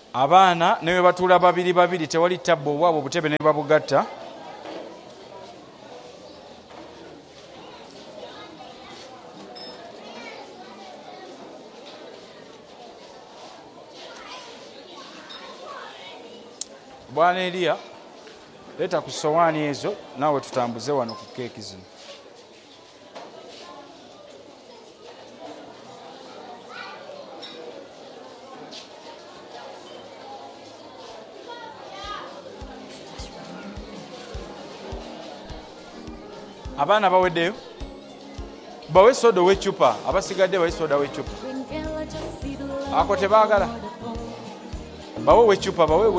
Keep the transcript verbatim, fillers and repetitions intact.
abaana ne bwe batuula babiri babiri tewali tabbo obwabo obutebe ne babugatta. Bwana Elia leeta ku sowaani ezo naawe tutambuze wano ku keeki zino. Abaana baweddeyo bawe soda w'eccupa, abasigadde bawe soda w'eccupa. Ako tebaagala bawe w'eccupa bawe